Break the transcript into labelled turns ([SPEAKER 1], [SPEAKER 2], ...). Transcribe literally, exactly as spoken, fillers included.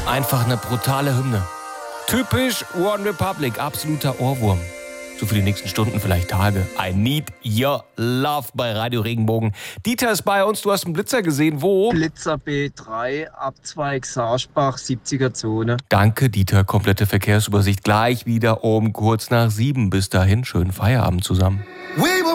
[SPEAKER 1] Einfach eine brutale Hymne. Typisch One Republic, absoluter Ohrwurm. So für die nächsten Stunden, vielleicht Tage. I need your love bei Radio Regenbogen. Dieter ist bei uns, du hast einen Blitzer gesehen, wo?
[SPEAKER 2] Blitzer B drei, Abzweig Sarschbach, siebziger Zone.
[SPEAKER 1] Danke, Dieter, komplette Verkehrsübersicht gleich wieder um kurz nach sieben. Bis dahin, schönen Feierabend zusammen.